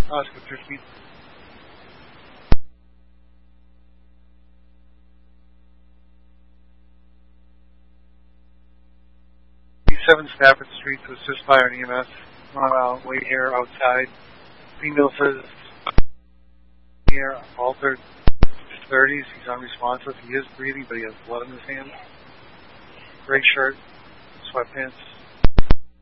Oscar 50. 7 Stafford Street to assist fire and EMS. Wait here outside. Female says here, altered 30s. He's unresponsive. He is breathing, but he has blood in his hands. Gray shirt, sweatpants.